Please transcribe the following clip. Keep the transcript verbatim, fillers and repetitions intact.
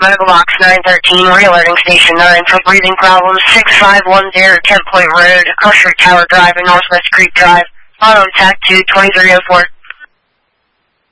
Megabox nine thirteen, re-alerting Station nine for breathing problems, six five one zero, Kent Point Road, Usher Tower Drive and Northwest Creek Drive, auto attack two twenty-three oh four.